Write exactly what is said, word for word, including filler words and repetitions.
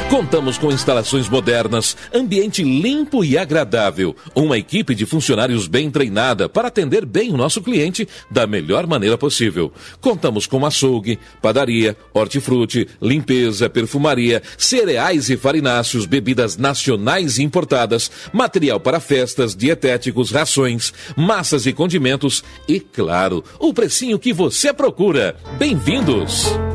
Contamos com instalações modernas, ambiente limpo e agradável, uma equipe de funcionários bem treinada para atender bem o nosso cliente da melhor maneira possível. Contamos com açougue, padaria, hortifruti, limpeza, perfumaria, cereais e farináceos, bebidas nacionais e importadas, material para festas, dietéticos, rações, massas e condimentos e, claro, o precinho que você procura. Bem-vindos!